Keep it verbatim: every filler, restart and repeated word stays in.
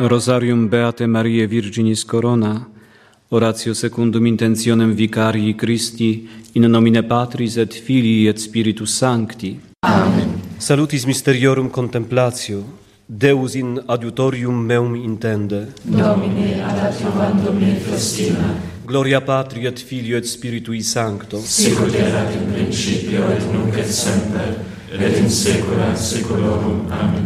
Rosarium Beate Mariae Virginis Corona, oratio secundum intentionem Vicarii Christi, in nomine Patris et Filii et Spiritus Sancti. Amen. Salutis Mysteriorum Contemplatio, Deus in adiutorium meum intende. Domine ad adjuvandum me festina. Gloria Patri et Filio et Spiritui Sancto. Sicut erat in principio et nunc et semper, et in saecula saeculorum. Amen.